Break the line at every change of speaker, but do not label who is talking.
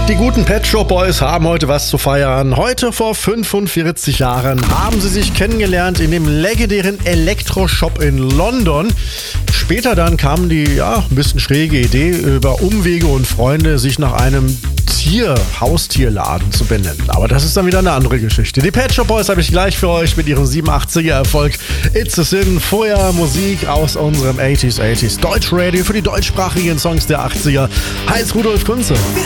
Die guten Pet Shop Boys haben heute was zu feiern. Heute vor 45 Jahren haben sie sich kennengelernt in dem legendären Elektroshop in London. Später dann kam die ein bisschen schräge Idee, über Umwege und Freunde sich nach einem Haustierladen zu benennen. Aber das ist dann wieder eine andere Geschichte. Die Pet Shop Boys habe ich gleich für euch mit ihrem 87er Erfolg It's a Sin. Vorher Musik aus unserem 80s Deutschradio für die deutschsprachigen Songs der 80er. Heinz Rudolf Kunze.